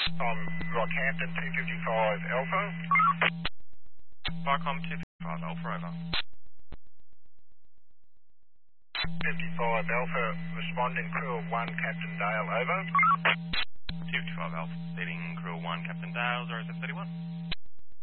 Rockhampton 255 Alpha. Barcom 255 Alpha, over. 55 Alpha, responding crew of 1, Captain Dale, over. 255 Alpha, leading crew 1, Captain Dale, 0731.